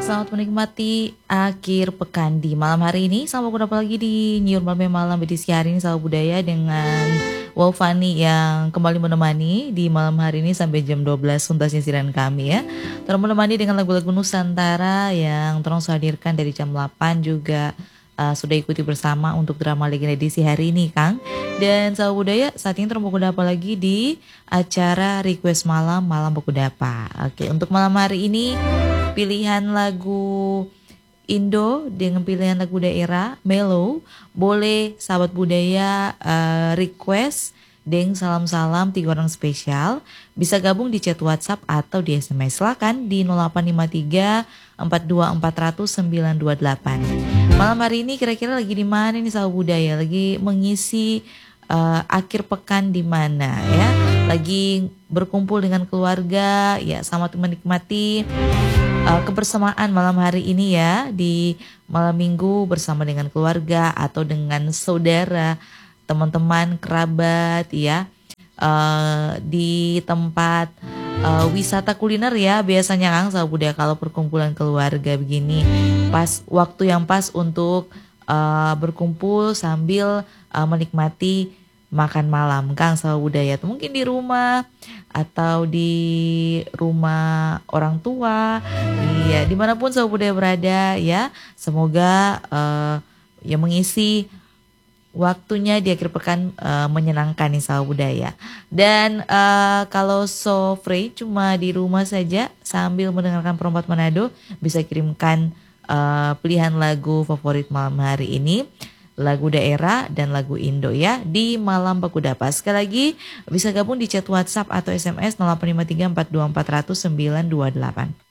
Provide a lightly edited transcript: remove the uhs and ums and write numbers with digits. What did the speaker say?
selamat menikmati akhir pekan di malam hari ini. Sama berapa lagi di New Normal Malam edisi hari ini Sahabat Budaya dengan Wow Fani yang kembali menemani di malam hari ini sampai jam 12 tuntasnya siaran kami ya. Terus menemani dengan lagu-lagu Nusantara yang terus hadirkan dari jam 8 juga sudah ikuti bersama untuk drama legenda edisi hari ini Kang. Dan Sahabat Budaya saat ini terus apa lagi di acara Request Malam Baku Dapa. Oke, untuk malam hari ini pilihan lagu Indo dengan pilihan lagu daerah Melo, boleh Sahabat Budaya request deng salam-salam 3 orang spesial, bisa gabung di chat WhatsApp atau di SMS. Silakan di 0853 42400 928. Malam hari ini kira-kira lagi di mana nih Sahabat Budaya? Lagi mengisi akhir pekan di mana ya? Lagi berkumpul dengan keluarga ya, selamat menikmati kebersamaan malam hari ini ya, di malam minggu bersama dengan keluarga atau dengan saudara, teman-teman, kerabat ya, di tempat wisata kuliner ya biasanya Kang Sahabat Budaya kalau perkumpulan keluarga begini, pas waktu yang pas untuk berkumpul sambil menikmati makan malam Kang Sahabat Budaya, atau mungkin di rumah atau di rumah orang tua ya, dimanapun Sahabat Budaya berada ya, semoga ya mengisi waktunya di akhir pekan menyenangkan nih Sahabat Budaya. Dan kalau so free cuma di rumah saja sambil mendengarkan Perempat Manado, bisa kirimkan pilihan lagu favorit malam hari ini, lagu daerah dan lagu Indo ya, di Malam Baku Dapa. Sekali lagi bisa gabung di chat WhatsApp atau SMS 0853 42400 928.